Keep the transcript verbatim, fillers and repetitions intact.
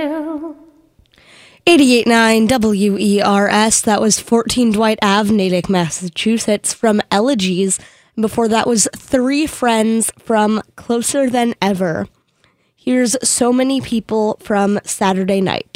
eighty-eight point nine W E R S, that was fourteen Dwight Avenue, Natick, Massachusetts, from Elegies. Before that was Three Friends from Closer Than Ever. Here's So Many People from Saturday Night.